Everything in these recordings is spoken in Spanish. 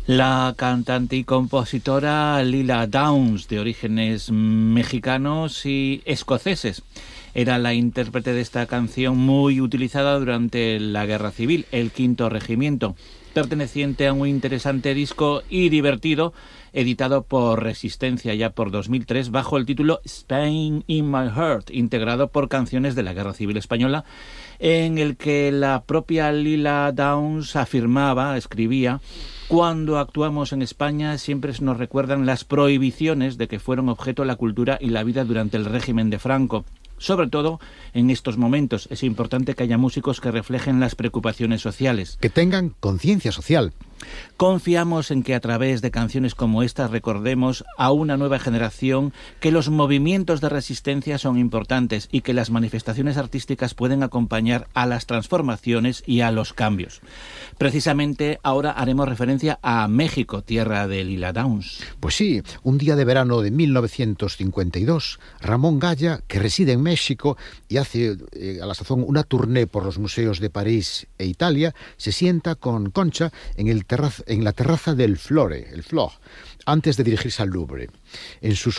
La cantante y compositora Lila Downs, de orígenes mexicanos y escoceses, era la intérprete de esta canción muy utilizada durante la Guerra Civil, el Quinto Regimiento, perteneciente a un interesante disco y divertido, editado por Resistencia ya por 2003, bajo el título Spain in My Heart, integrado por canciones de la Guerra Civil Española, en el que la propia Lila Downs escribía: cuando actuamos en España siempre nos recuerdan las prohibiciones de que fueron objeto la cultura y la vida durante el régimen de Franco. Sobre todo en estos momentos es importante que haya músicos que reflejen las preocupaciones sociales, que tengan conciencia social. Confiamos en que a través de canciones como estas recordemos a una nueva generación que los movimientos de resistencia son importantes y que las manifestaciones artísticas pueden acompañar a las transformaciones y a los cambios. Precisamente ahora haremos referencia a México, tierra de Lila Downs. Pues sí, un día de verano de 1952, Ramón Gaya, que reside en México y hace a la sazón una tournée por los museos de París e Italia, se sienta con Concha en la terraza del Flore, antes de dirigirse al Louvre. En su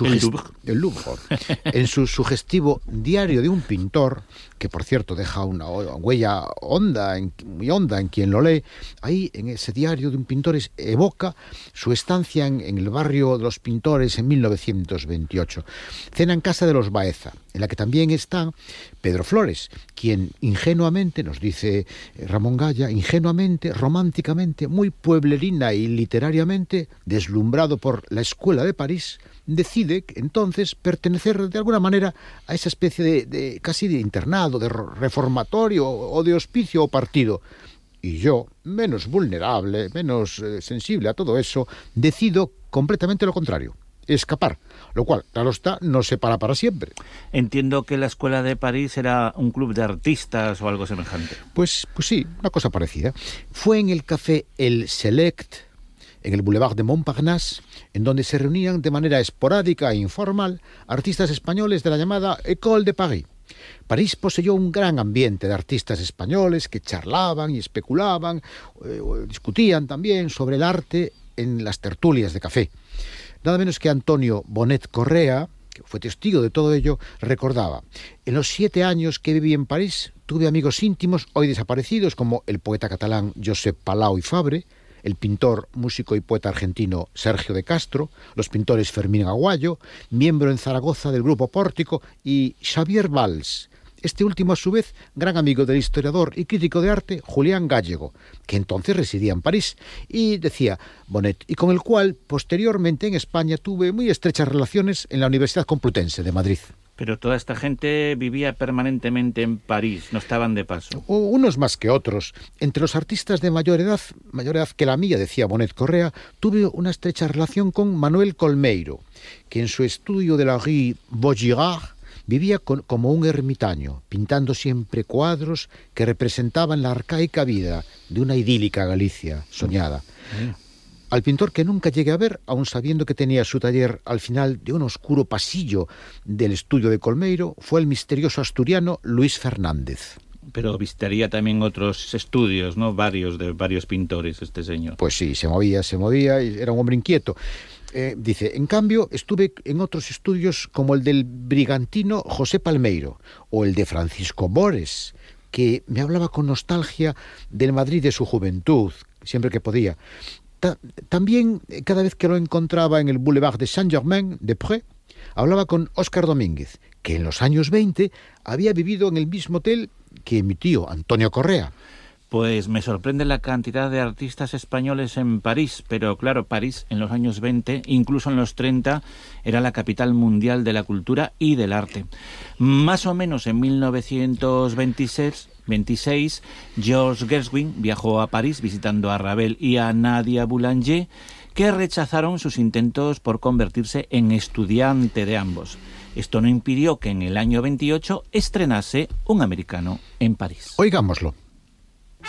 sugestivo Diario de un pintor, que por cierto deja una huella muy honda en quien lo lee, ahí en ese Diario de un pintor evoca su estancia en el barrio de los Pintores en 1928. Cena en casa de los Baeza, en la que también está Pedro Flores, quien ingenuamente, nos dice Ramón Gaya, ingenuamente, románticamente, muy pueblerina y literariamente, deslumbrado por la Escuela de París, decide entonces pertenecer de alguna manera a esa especie de casi de internado, de reformatorio o de hospicio o partido. Y yo, menos vulnerable, menos sensible a todo eso, decido completamente lo contrario: escapar, lo cual, claro está, no se para siempre. Entiendo que la Escuela de París era un club de artistas o algo semejante. Pues sí, una cosa parecida. Fue en el café El Select, en el Boulevard de Montparnasse, en donde se reunían de manera esporádica e informal artistas españoles de la llamada École de Paris. París poseyó un gran ambiente de artistas españoles que charlaban y especulaban, discutían también sobre el arte en las tertulias de café. Nada menos que Antonio Bonet Correa, que fue testigo de todo ello, recordaba: en los 7 años que viví en París tuve amigos íntimos hoy desaparecidos como el poeta catalán Josep Palau i Fabre, el pintor, músico y poeta argentino Sergio de Castro, los pintores Fermín Aguayo, miembro en Zaragoza del grupo Pórtico, y Xavier Valls, este último a su vez gran amigo del historiador y crítico de arte Julián Gallego, que entonces residía en París, y decía Bonet, y con el cual posteriormente en España tuve muy estrechas relaciones en la Universidad Complutense de Madrid. Pero toda esta gente vivía permanentemente en París, no estaban de paso. Unos más que otros. Entre los artistas de mayor edad que la mía, decía Bonet Correa, tuve una estrecha relación con Manuel Colmeiro, que en su estudio de la Rue Vaugirard vivía como un ermitaño, pintando siempre cuadros que representaban la arcaica vida de una idílica Galicia soñada. Al pintor que nunca llegué a ver, aun sabiendo que tenía su taller al final de un oscuro pasillo del estudio de Colmeiro, fue el misterioso asturiano Luis Fernández. Pero visitaría también otros estudios, ¿no? De varios pintores, este señor. Pues sí, se movía y era un hombre inquieto. Dice, en cambio, estuve en otros estudios como el del brigantino José Palmeiro o el de Francisco Bores, que me hablaba con nostalgia del Madrid de su juventud, siempre que podía. También, cada vez que lo encontraba en el Boulevard de Saint-Germain-des-Prés, hablaba con Óscar Domínguez, que en los años 20 había vivido en el mismo hotel que mi tío Antonio Correa. Pues me sorprende la cantidad de artistas españoles en París, pero claro, París en los años 20, incluso en los 30, era la capital mundial de la cultura y del arte. Más o menos en 1926, George Gershwin viajó a París visitando a Ravel y a Nadia Boulanger, que rechazaron sus intentos por convertirse en estudiante de ambos. Esto no impidió que en el año 28 estrenase Un americano en París. Oigámoslo.